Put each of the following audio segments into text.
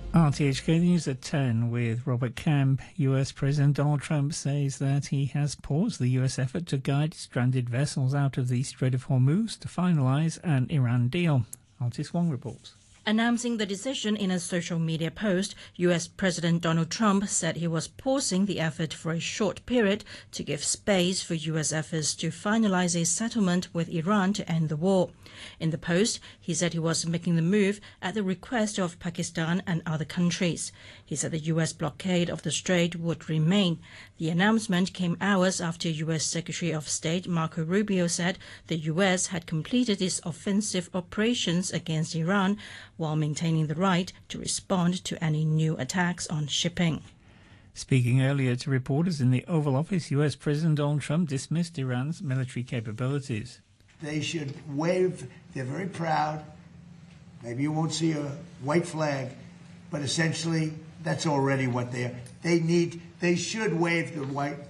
RTHK News at 10 with Robert Camp. US President Donald Trump says that he has paused the US effort to guide stranded vessels out of the Strait of Hormuz to finalise an Iran deal. Altis Wong reports. Announcing the decision in a social media post, US President Donald Trump said he was pausing the effort for a short period to give space for US efforts to finalize a settlement with Iran to end the war. In the post, he said he was making the move at the request of Pakistan and other countries. He said the US blockade of the strait would remain. The announcement came hours after US Secretary of State Marco Rubio said the US had completed its offensive operations against Iran while maintaining the right to respond to any new attacks on shipping. Speaking earlier to reporters in the Oval Office, US President Donald Trump dismissed Iran's military capabilities. They should wave. They're very proud. Maybe you won't see a white flag, but essentially that's already what they are. They should wave the white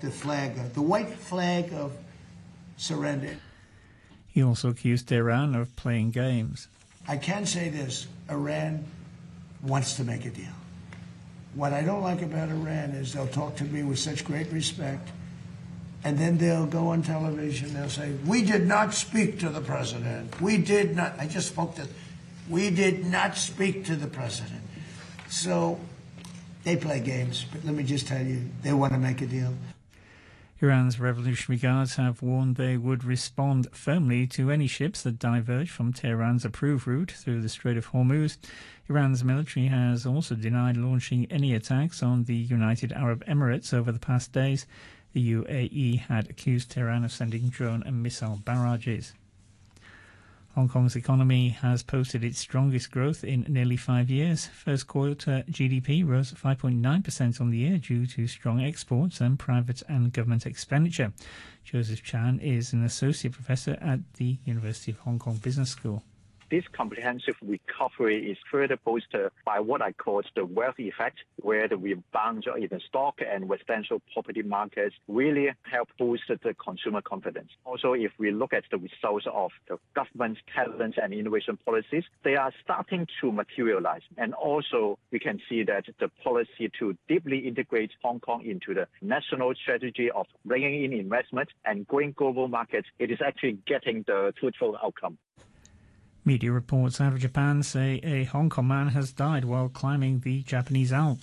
flag of surrender. He also accused Iran of playing games. I can say this, Iran wants to make a deal. What I don't like about Iran is they'll talk to me with such great respect, and then they'll go on television, they'll say, we did not speak to the president. We did not. I just spoke to, we did not speak to the president. So they play games, but let me just tell you, they want to make a deal. Iran's Revolutionary Guards have warned they would respond firmly to any ships that diverge from Tehran's approved route through the Strait of Hormuz. Iran's military has also denied launching any attacks on the United Arab Emirates over the past days. The UAE had accused Tehran of sending drone and missile barrages. Hong Kong's economy has posted its strongest growth in nearly 5 years. First quarter GDP rose 5.9% on the year due to strong exports and private and government expenditure. Joseph Chan is an associate professor at the University of Hong Kong Business School. This comprehensive recovery is further boosted by what I call the wealth effect, where the rebound in the stock and residential property markets really help boost the consumer confidence. Also, if we look at the results of the government's talent and innovation policies, they are starting to materialize. And also, we can see that the policy to deeply integrate Hong Kong into the national strategy of bringing in investment and growing global markets, it is actually getting the fruitful outcome. Media reports out of Japan say a Hong Kong man has died while climbing the Japanese Alps.